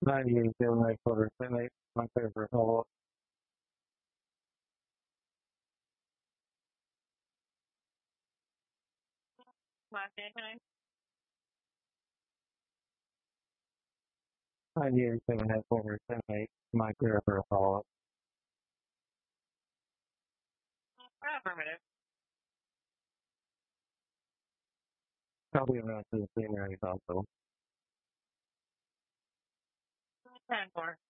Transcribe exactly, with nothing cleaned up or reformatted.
I use my quarter tonight, my favorite hole. I use my quarter tonight, my favorite hole. Probably around to the same area also.